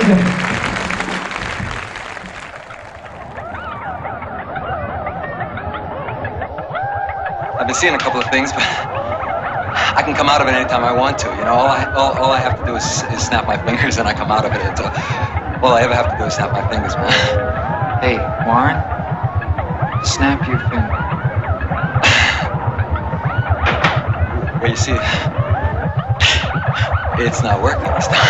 I've been seeing a couple of things, but I can come out of it anytime I want to. You know, all I have to do is snap my fingers and I come out of it. All I ever have to do is snap my fingers, man. Hey, Warren, snap your finger. Well, you see, it's not working this time.